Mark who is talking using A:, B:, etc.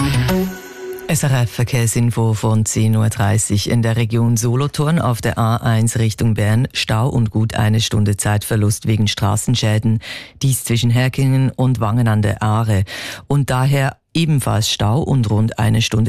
A: SRF-Verkehrsinfo von 10.30 Uhr. In der Region Solothurn auf der A1 Richtung Bern Stau und gut eine Stunde Zeitverlust wegen Straßenschäden. Dies zwischen Herkingen und Wangen an der Aare. Und daher ebenfalls Stau und rund eine Stunde